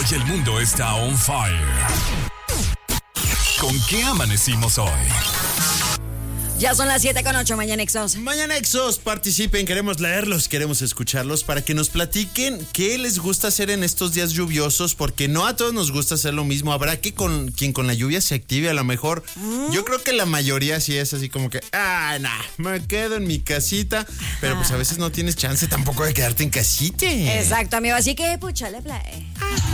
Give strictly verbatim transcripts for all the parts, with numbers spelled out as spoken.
Hoy el mundo está on fire. ¿Con qué amanecimos hoy? Ya son las siete con ocho, Mañanexos. Mañanexos, participen, queremos leerlos, queremos escucharlos para que nos platiquen qué les gusta hacer en estos días lluviosos, porque no a todos nos gusta hacer lo mismo. Habrá que con quien con la lluvia se active, a lo mejor. ¿Mm? Yo creo que la mayoría sí es así como que, ah, nah, me quedo en mi casita, pero pues a veces no tienes chance tampoco de quedarte en casita. Exacto, amigo, así que puchale play.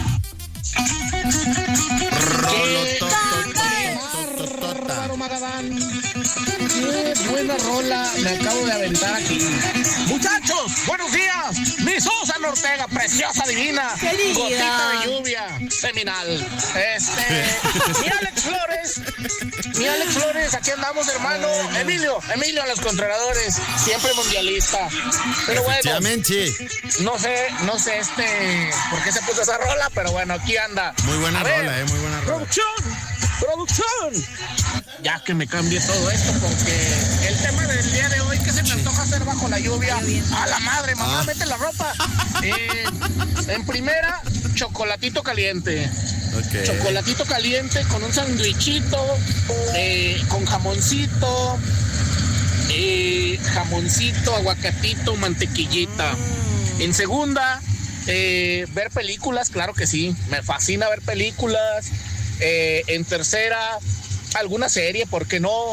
Qué buena rola me acabo de aventar aquí. Muchachos, buenos días. Mi Susan Ortega, preciosa, divina. Querida. Gotita de lluvia, seminal. Este, mi Alex Flores. Mi Alex Flores, aquí andamos, hermano. Emilio, Emilio a los controladores, siempre mundialista. Pero bueno, no sé, no sé este por qué se puso esa rola, pero bueno, aquí anda. Muy buena a rola, ver, eh, muy buena rola. Producción, producción. Ya que me cambie todo esto, porque el tema del día de hoy que se me antoja hacer bajo la lluvia, a la madre, mamá, ah. mete la ropa. Eh, en primera, chocolatito caliente. Okay. Chocolatito caliente con un sandwichito, eh, con jamoncito, eh, jamoncito, aguacatito, mantequillita. Mm. En segunda, eh, ver películas, claro que sí, me fascina ver películas. Eh, en tercera, alguna serie, ¿por qué no?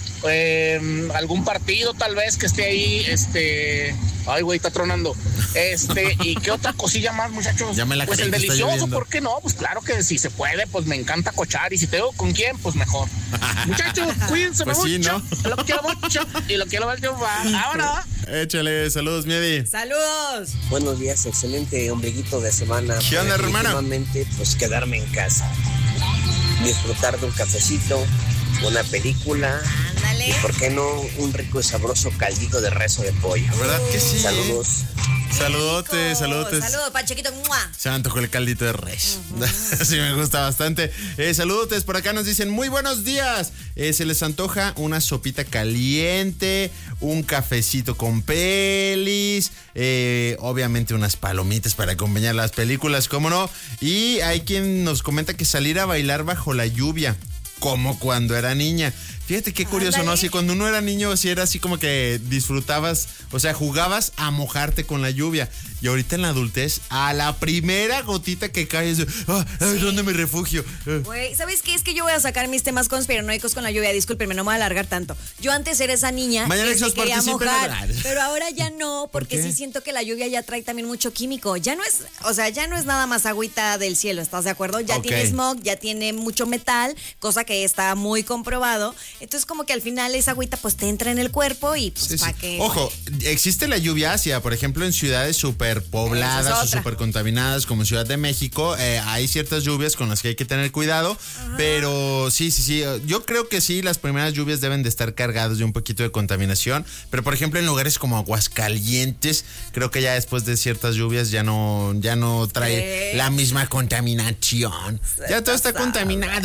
Eh, algún partido tal vez que esté ahí, este... Ay, güey, está tronando. Este, ¿y qué otra cosilla más, muchachos? Ya me la pues el delicioso, ¿por qué no? Pues claro que si se puede, pues me encanta cochar. Y si te digo con quién, pues mejor. Muchachos, cuídense pues mucho. Sí, ¿no? Lo quiero mucho y lo quiero mucho. Ahora. Échale, saludos, Miedi. Saludos. Buenos días, excelente ombliguito de semana. ¿Qué onda, hermana? Definitivamente, pues quedarme en casa. Disfrutar de un cafecito, una película. Ándale. Y por qué no un rico y sabroso caldito de rezo de pollo. ¿Verdad que sí? Saludos. Saludotes, saludotes. Saludos, Panchequito. Se me antojó el caldito de res. Uh-huh. Sí, me gusta bastante. Eh, saludotes, por acá nos dicen, muy buenos días. Eh, se les antoja una sopita caliente, un cafecito con pelis, eh, obviamente unas palomitas para acompañar las películas, ¿cómo no? Y hay quien nos comenta que salir a bailar bajo la lluvia, como cuando era niña. Fíjate qué curioso, ¿no? Así cuando uno era niño, así era así como que disfrutabas, o sea, jugabas a mojarte con la lluvia. Y ahorita en la adultez, a la primera gotita que cae, es de, ah, sí. ¿dónde me refugio? Güey, ¿sabes qué? Es que yo voy a sacar mis temas conspiranoicos con la lluvia. Discúlpenme, no me voy a alargar tanto. Yo antes era esa niña Mañana que se quería mojar, pero ahora ya no, porque ¿Por sí siento que la lluvia ya trae también mucho químico. Ya no es, o sea, ya no es nada más agüita del cielo, ¿estás de acuerdo? Ya okay. tiene smog, ya tiene mucho metal, cosa que está muy comprobado. Entonces como que al final esa agüita pues te entra en el cuerpo y pues sí, para sí. qué. Ojo, existe la lluvia ácida, por ejemplo, en ciudades súper pobladas o súper contaminadas como Ciudad de México, eh, hay ciertas lluvias con las que hay que tener cuidado, ajá. Pero sí, sí, sí, yo creo que sí, las primeras lluvias deben de estar cargadas de un poquito de contaminación, pero por ejemplo en lugares como Aguascalientes, creo que ya después de ciertas lluvias ya no, ya no trae sí. la misma contaminación, ya todo está contaminado.